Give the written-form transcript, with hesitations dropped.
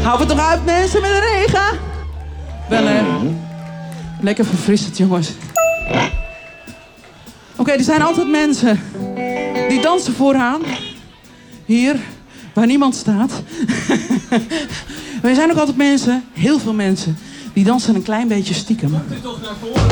Hou het toch uit, mensen, met de regen? Wel, lekker verfrissend, jongens. Oké, er zijn altijd mensen die dansen vooraan. Hier, waar niemand staat. Maar er zijn ook altijd mensen, heel veel mensen, die dansen een klein beetje stiekem.